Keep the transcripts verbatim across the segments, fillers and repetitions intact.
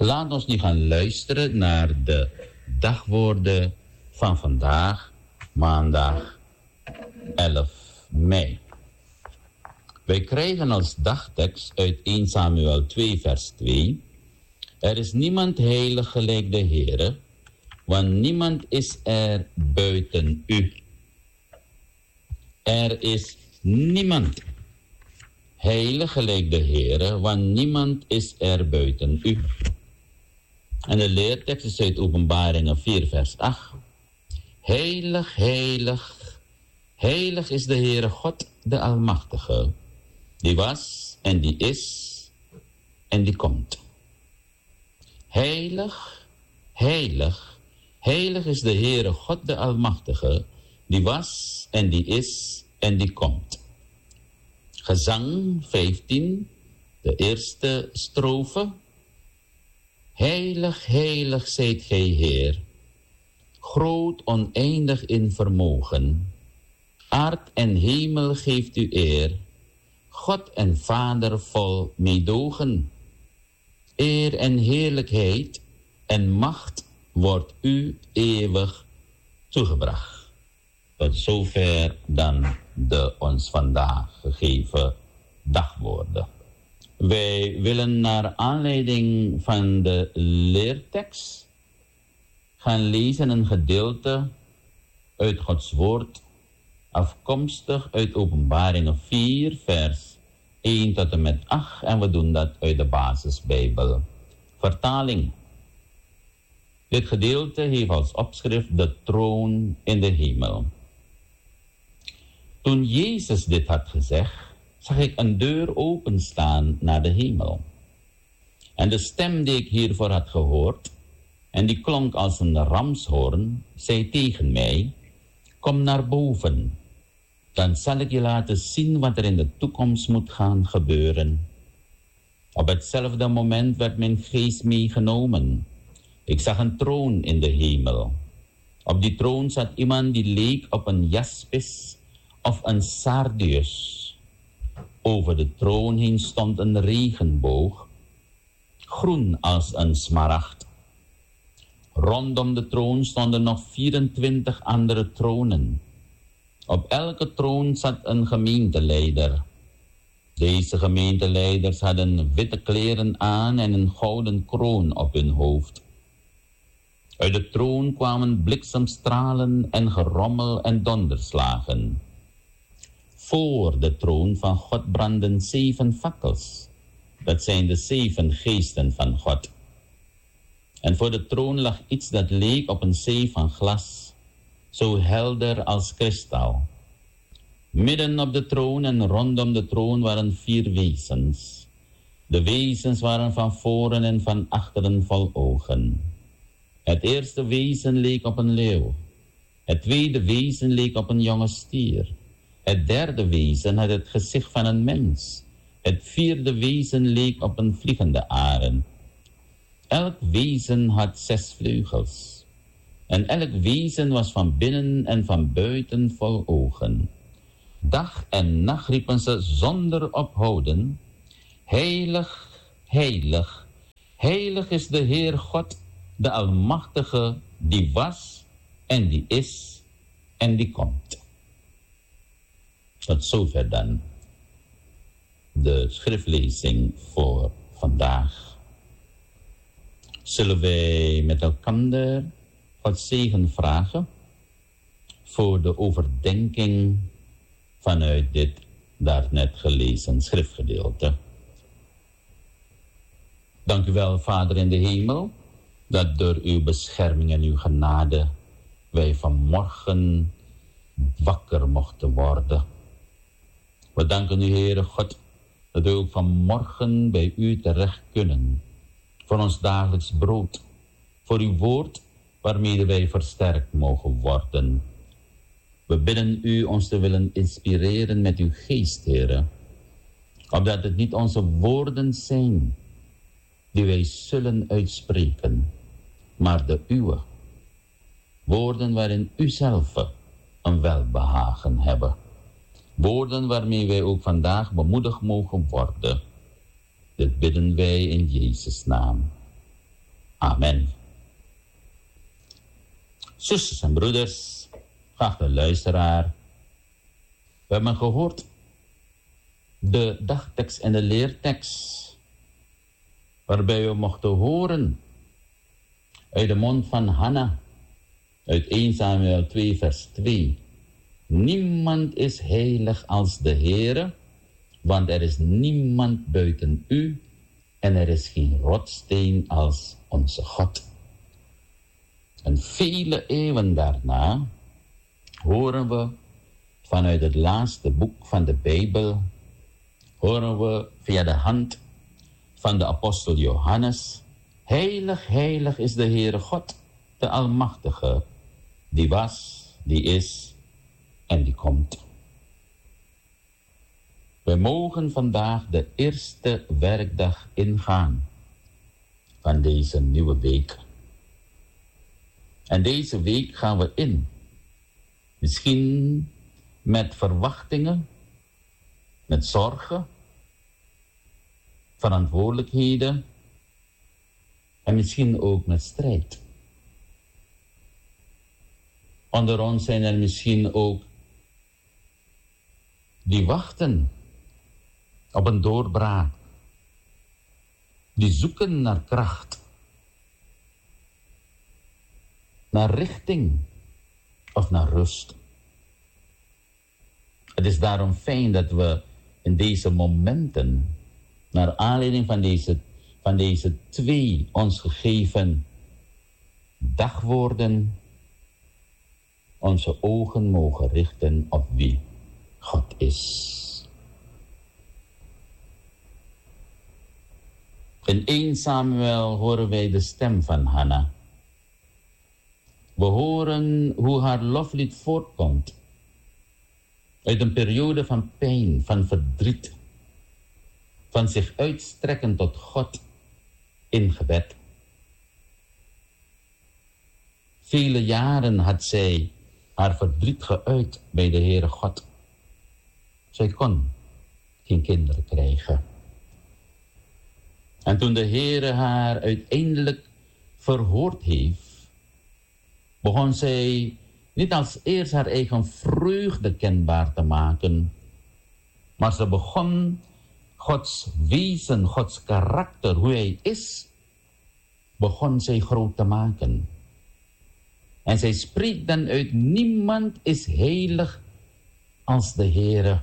Laat ons nu gaan luisteren naar de dagwoorden van vandaag, maandag elf mei. Wij krijgen als dagtekst uit eerste Samuel twee vers twee. Er is niemand heilig gelijk de Heere, want niemand is er buiten u. Er is niemand heilig gelijk de Heere, want niemand is er buiten u. En de leertekst is uit Openbaringen vier vers acht. Heilig, heilig, heilig is de Heere God, de Almachtige, die was en die is en die komt. Heilig, heilig, heilig is de Heere God, de Almachtige, die was en die is en die komt. Gezang vijftien, de eerste strofe. Heilig, heilig zijt gij Heer, groot oneindig in vermogen. Aard en hemel geeft u eer, God en Vader vol meedogen. Eer en heerlijkheid en macht wordt u eeuwig toegebracht. Tot zover dan de ons vandaag gegeven dagwoorden. Wij willen naar aanleiding van de leertekst gaan lezen een gedeelte uit Gods woord, afkomstig uit Openbaringen vier, vers één tot en met acht. En we doen dat uit de basisbijbel vertaling. Dit gedeelte heeft als opschrift de troon in de hemel. Toen Jezus dit had gezegd, zag ik een deur openstaan naar de hemel. En de stem die ik hiervoor had gehoord, en die klonk als een ramshoorn, zei tegen mij: kom naar boven, dan zal ik je laten zien wat er in de toekomst moet gaan gebeuren. Op hetzelfde moment werd mijn geest meegenomen. Ik zag een troon in de hemel. Op die troon zat iemand die leek op een jaspis of een sardius. Over de troon heen stond een regenboog, groen als een smaragd. Rondom de troon stonden nog vierentwintig andere tronen. Op elke troon zat een gemeenteleider. Deze gemeenteleiders hadden witte kleren aan en een gouden kroon op hun hoofd. Uit de troon kwamen bliksemstralen en gerommel en donderslagen. Voor de troon van God brandden zeven fakkels. Dat zijn de zeven geesten van God. En voor de troon lag iets dat leek op een zee van glas, zo helder als kristal. Midden op de troon en rondom de troon waren vier wezens. De wezens waren van voren en van achteren vol ogen. Het eerste wezen leek op een leeuw. Het tweede wezen leek op een jonge stier. Het derde wezen had het gezicht van een mens. Het vierde wezen leek op een vliegende arend. Elk wezen had zes vleugels. En elk wezen was van binnen en van buiten vol ogen. Dag en nacht riepen ze zonder ophouden: heilig, heilig, heilig is de Heer God, de Almachtige, die was en die is en die komt. Tot zover dan de schriftlezing voor vandaag. Zullen wij met elkaar God zegen vragen voor de overdenking vanuit dit daarnet gelezen schriftgedeelte. Dank u wel, Vader in de hemel, dat door uw bescherming en uw genade wij vanmorgen wakker mochten worden. We danken u, Heere God, dat we ook vanmorgen bij u terecht kunnen. Voor ons dagelijks brood, voor uw woord waarmee wij versterkt mogen worden. We bidden u ons te willen inspireren met uw geest, Heere. Opdat het niet onze woorden zijn die wij zullen uitspreken, maar de uwe. Woorden waarin u zelf een welbehagen hebben. Woorden waarmee wij ook vandaag bemoedigd mogen worden. Dit bidden wij in Jezus' naam. Amen. Zusters en broeders, geachte luisteraar, we hebben gehoord de dagtekst en de leertekst, waarbij we mochten horen uit de mond van Hanna, uit eerste Samuel twee vers twee. Niemand is heilig als de Heere, want er is niemand buiten u en er is geen rotssteen als onze God. En vele eeuwen daarna horen we vanuit het laatste boek van de Bijbel, horen we via de hand van de apostel Johannes, heilig, heilig is de Heere God, de Almachtige, die was, die is en die komt. We mogen vandaag de eerste werkdag ingaan van deze nieuwe week. En deze week gaan we in. Misschien met verwachtingen, met zorgen, verantwoordelijkheden en misschien ook met strijd. Onder ons zijn er misschien ook die wachten op een doorbraak, die zoeken naar kracht, naar richting of naar rust. Het is daarom fijn dat we in deze momenten, naar aanleiding van deze, van deze twee ons gegeven dagwoorden, onze ogen mogen richten op wie God is. In eerste Samuel horen wij de stem van Hanna. We horen hoe haar loflied voortkomt uit een periode van pijn, van verdriet, van zich uitstrekken tot God in gebed. Vele jaren had zij haar verdriet geuit bij de Heere God. Zij kon geen kinderen krijgen. En toen de Heere haar uiteindelijk verhoord heeft, begon zij niet als eerst haar eigen vreugde kenbaar te maken, maar ze begon Gods wezen, Gods karakter, hoe hij is, begon zij groot te maken. En zij spreekt dan uit, niemand is heilig als de Heere.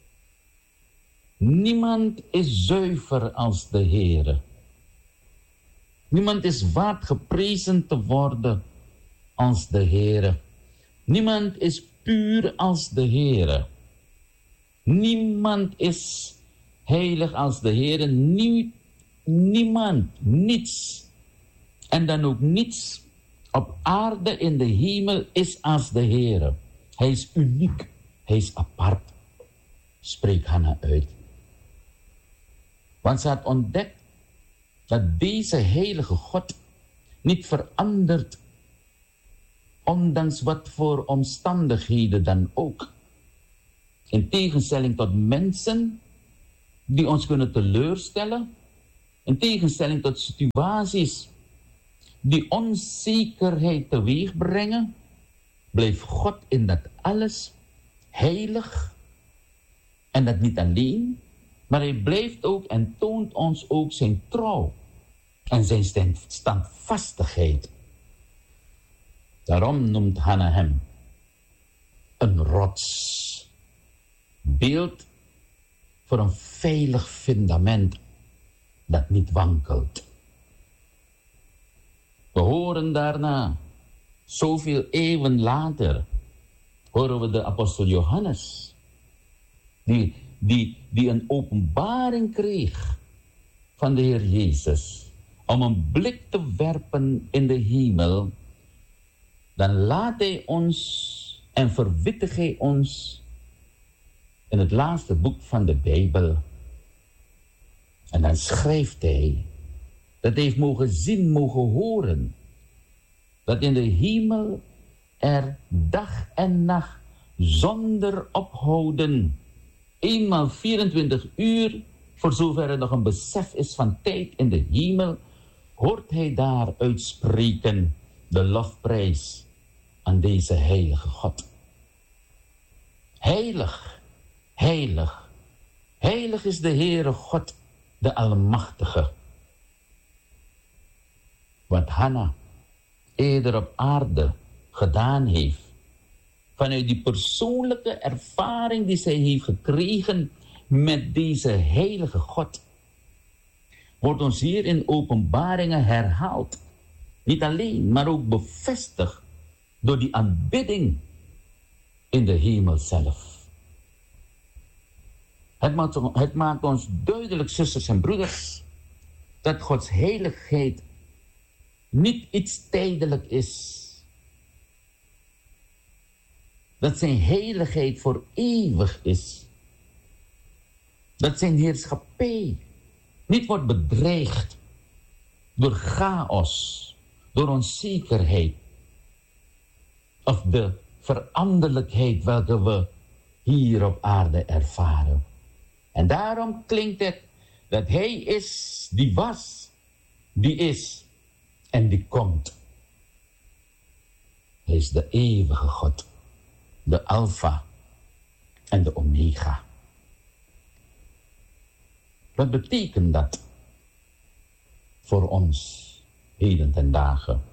Niemand is zuiver als de Heere. Niemand is waard geprezen te worden als de Heere. Niemand is puur als de Heere. Niemand is heilig als de Heere. Nie, niemand, niets. En dan ook niets op aarde in de hemel is als de Heere. Hij is uniek. Hij is apart. Spreek Hanna uit. Want ze had ontdekt dat deze heilige God niet verandert, ondanks wat voor omstandigheden dan ook. In tegenstelling tot mensen die ons kunnen teleurstellen, in tegenstelling tot situaties die onzekerheid teweeg brengen, blijft God in dat alles heilig. En dat niet alleen, maar hij blijft ook en toont ons ook zijn trouw en zijn standvastigheid. Daarom noemt Hanna hem een rots. Beeld voor een veilig fundament dat niet wankelt. We horen daarna, zoveel eeuwen later, horen we de apostel Johannes, die, die, die een openbaring kreeg van de Heer Jezus, om een blik te werpen in de hemel. Dan laat hij ons en verwittigt hij ons in het laatste boek van de Bijbel. En dan schrijft hij dat hij heeft mogen zien, mogen horen, dat in de hemel er dag en nacht zonder ophouden, eenmaal vierentwintig uur, voor zover er nog een besef is van tijd in de hemel, hoort hij daar uitspreken de lofprijs aan deze heilige God. Heilig, heilig, heilig is de Heere God, de Almachtige. Wat Hanna eerder op aarde gedaan heeft, vanuit die persoonlijke ervaring die zij heeft gekregen met deze heilige God, wordt ons hier in Openbaringen herhaald. Niet alleen, maar ook bevestigd door die aanbidding in de hemel zelf. Het maakt, het maakt ons duidelijk, zusters en broeders, dat Gods heiligheid niet iets tijdelijk is. Dat zijn heiligheid voor eeuwig is. Dat zijn heerschappij niet wordt bedreigd door chaos, door onzekerheid of de veranderlijkheid welke we hier op aarde ervaren. En daarom klinkt het dat Hij is die was, die is en die komt. Hij is de eeuwige God, de Alpha en de Omega. Wat betekent dat voor ons heden ten dagen?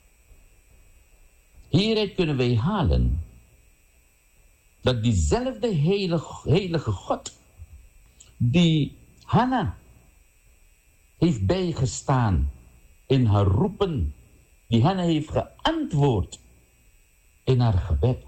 Hieruit kunnen wij halen dat diezelfde heilige, heilige God die Hanna heeft bijgestaan in haar roepen, die Hanna heeft geantwoord in haar gebed,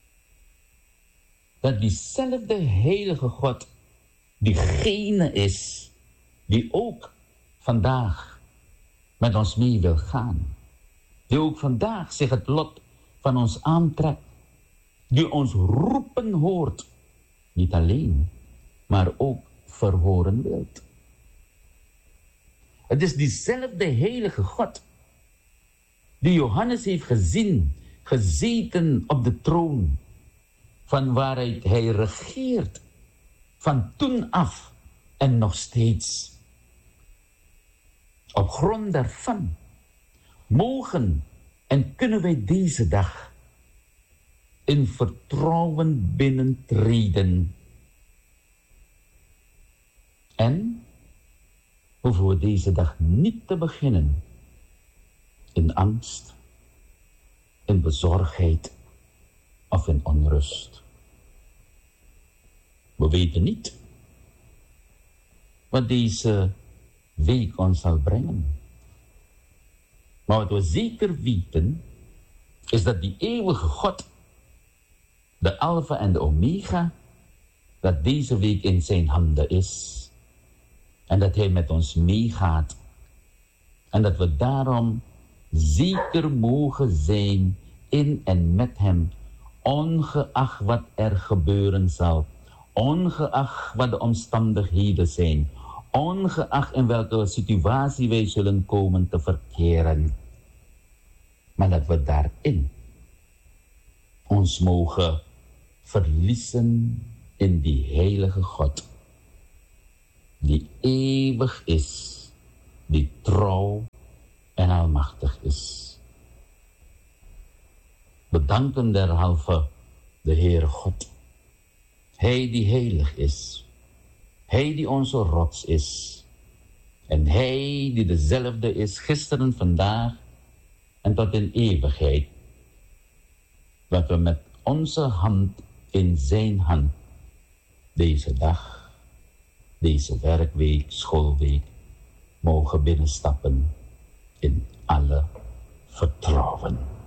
dat diezelfde heilige God diegene is die ook vandaag met ons mee wil gaan. Die ook vandaag zich het lot van ons aantrekt. Die ons roepen hoort. Niet alleen, maar ook verhoren wilt. Het is diezelfde heilige God die Johannes heeft gezien, gezeten op de troon, van waaruit hij regeert, van toen af en nog steeds. Op grond daarvan mogen en kunnen wij deze dag in vertrouwen binnentreden. En hoeven we deze dag niet te beginnen in angst, in bezorgdheid of in onrust. We weten niet wat deze week ons zal brengen. Maar wat we zeker weten, is dat die eeuwige God, de Alpha en de Omega, dat deze week in zijn handen is. En dat hij met ons meegaat. En dat we daarom zeker mogen zijn in en met hem, ongeacht wat er gebeuren zal. Ongeacht wat de omstandigheden zijn. Ongeacht in welke situatie wij zullen komen te verkeren. Maar dat we daarin ons mogen verliezen in die heilige God. Die eeuwig is, die trouw en almachtig is. Bedanken derhalve de Heere God. Hij die heilig is. Hij die onze rots is. En Hij die dezelfde is gisteren, vandaag en tot in eeuwigheid. Dat we met onze hand in zijn hand deze dag, deze werkweek, schoolweek, mogen binnenstappen in alle vertrouwen.